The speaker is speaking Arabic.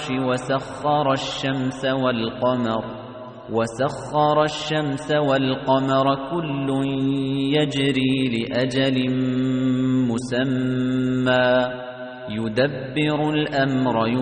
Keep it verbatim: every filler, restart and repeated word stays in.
وسخر الشمس والقمر وسخر الشمس والقمر كل يجري لأجل مسمى يدبر الأمر